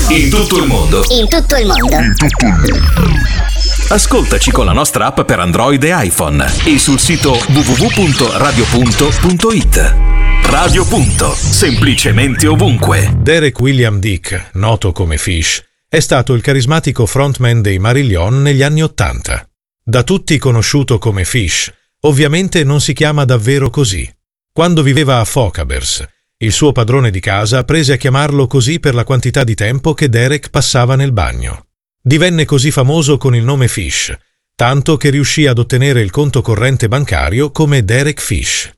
In tutto il mondo. In tutto il mondo. Ascoltaci con la nostra app per Android e iPhone e sul sito www.radiopunto.it. Radio Punto, semplicemente ovunque. Derek William Dick, noto come Fish, è stato il carismatico frontman dei Marillion negli anni '80. Da tutti conosciuto come Fish, ovviamente non si chiama davvero così. Quando viveva a Fochabers, il suo padrone di casa prese a chiamarlo così per la quantità di tempo che Derek passava nel bagno. Divenne così famoso con il nome Fish, tanto che riuscì ad ottenere il conto corrente bancario come Derek Fish.